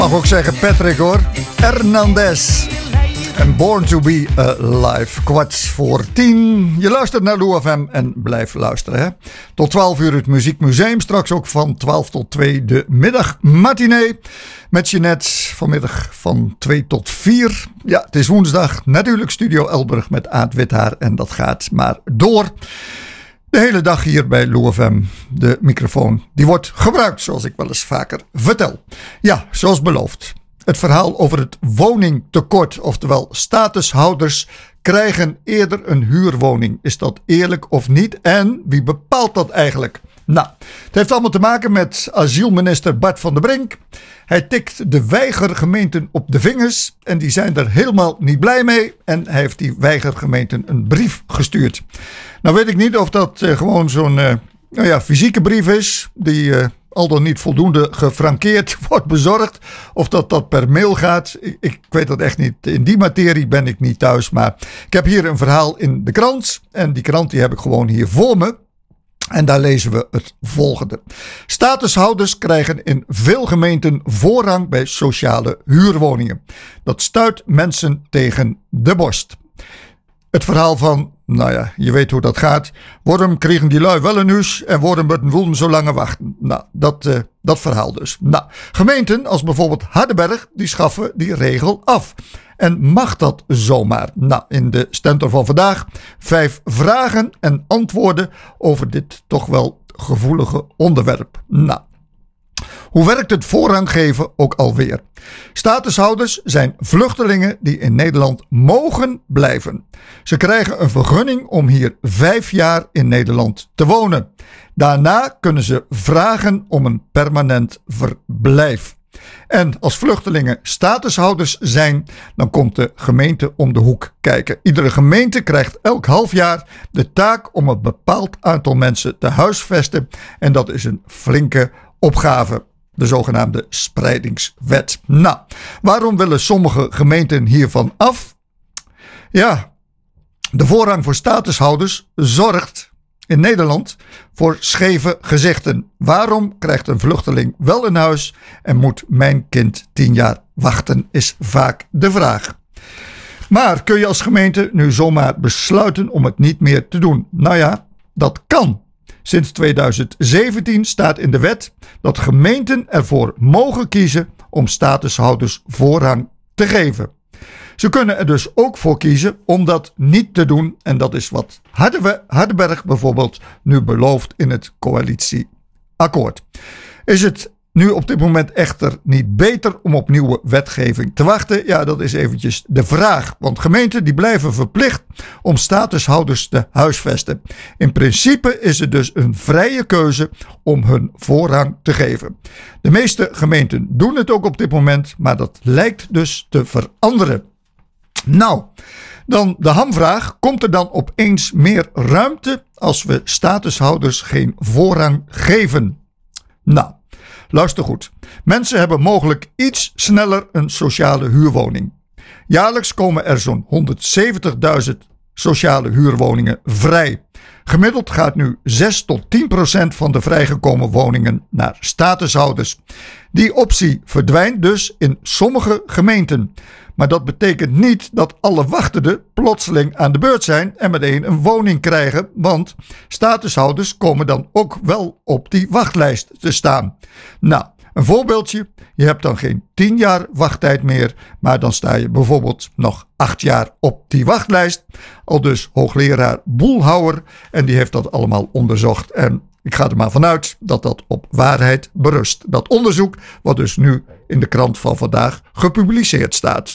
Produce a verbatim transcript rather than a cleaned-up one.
Mag ook zeggen Patrick hoor. Hernandez. En Born to be Alive. Kwart voor tien. Je luistert naar Lou F M en blijf luisteren. Hè? Tot twaalf uur het Muziekmuseum. Straks ook van twaalf tot twee de middagmatinee. Met Jeanette vanmiddag van twee tot vier. Ja, het is woensdag. Natuurlijk Studio Elburg met Aad Withaar. En dat gaat maar door. De hele dag hier bij Lou F M. De microfoon die wordt gebruikt zoals ik wel eens vaker vertel. Ja, zoals beloofd. Het verhaal over het woningtekort, oftewel statushouders krijgen eerder een huurwoning. Is dat eerlijk of niet? En wie bepaalt dat eigenlijk? Nou, het heeft allemaal te maken met asielminister Bart van der Brink. Hij tikt de weigergemeenten op de vingers en die zijn er helemaal niet blij mee. En hij heeft die weigergemeenten een brief gestuurd. Nou weet ik niet of dat uh, gewoon zo'n uh, nou ja, fysieke brief is die uh, al dan niet voldoende gefrankeerd wordt bezorgd. Of dat dat per mail gaat. Ik, ik weet dat echt niet. In die materie ben ik niet thuis. Maar ik heb hier een verhaal in de krant. En die krant die heb ik gewoon hier voor me. En daar lezen we het volgende. Statushouders krijgen in veel gemeenten voorrang bij sociale huurwoningen. Dat stuit mensen tegen de borst. Het verhaal van, nou ja, je weet hoe dat gaat. Waarom kregen die lui wel een huis en waarom moeten zo lang wachten? Nou, dat, uh, dat verhaal dus. Nou, gemeenten als bijvoorbeeld Hardenberg, die schaffen die regel af. En mag dat zomaar? Nou, in de stentor van vandaag vijf vragen en antwoorden over dit toch wel gevoelige onderwerp. Nou, hoe werkt het voorrang geven ook alweer? Statushouders zijn vluchtelingen die in Nederland mogen blijven. Ze krijgen een vergunning om hier vijf jaar in Nederland te wonen. Daarna kunnen ze vragen om een permanent verblijf. En als vluchtelingen statushouders zijn, dan komt de gemeente om de hoek kijken. Iedere gemeente krijgt elk half jaar de taak om een bepaald aantal mensen te huisvesten. En dat is een flinke opgave. De zogenaamde spreidingswet. Nou, waarom willen sommige gemeenten hiervan af? Ja, de voorrang voor statushouders zorgt in Nederland voor scheve gezichten. Waarom krijgt een vluchteling wel een huis en moet mijn kind tien jaar wachten, is vaak de vraag. Maar kun je als gemeente nu zomaar besluiten om het niet meer te doen? Nou ja, dat kan. Sinds tweeduizend zeventien staat in de wet dat gemeenten ervoor mogen kiezen om statushouders voorrang te geven. Ze kunnen er dus ook voor kiezen om dat niet te doen. En dat is wat Hardenberg bijvoorbeeld nu belooft in het coalitieakkoord. Is het nu op dit moment echter niet beter om op nieuwe wetgeving te wachten? Ja, dat is eventjes de vraag. Want gemeenten die blijven verplicht om statushouders te huisvesten. In principe is het dus een vrije keuze om hun voorrang te geven. De meeste gemeenten doen het ook op dit moment, maar dat lijkt dus te veranderen. Nou, dan de hamvraag. Komt er dan opeens meer ruimte als we statushouders geen voorrang geven? Nou, luister goed. Mensen hebben mogelijk iets sneller een sociale huurwoning. Jaarlijks komen er zo'n honderdzeventigduizend sociale huurwoningen vrij. Gemiddeld gaat nu zes tot tien procent van de vrijgekomen woningen naar statushouders. Die optie verdwijnt dus in sommige gemeenten. Maar dat betekent niet dat alle wachtenden plotseling aan de beurt zijn en meteen een woning krijgen, want statushouders komen dan ook wel op die wachtlijst te staan. Nou, een voorbeeldje. Je hebt dan geen tien jaar wachttijd meer, maar dan sta je bijvoorbeeld nog acht jaar op die wachtlijst. Al dus hoogleraar Boelhouwer en die heeft dat allemaal onderzocht en ik ga er maar vanuit dat dat op waarheid berust. Dat onderzoek wat dus nu in de krant van vandaag gepubliceerd staat.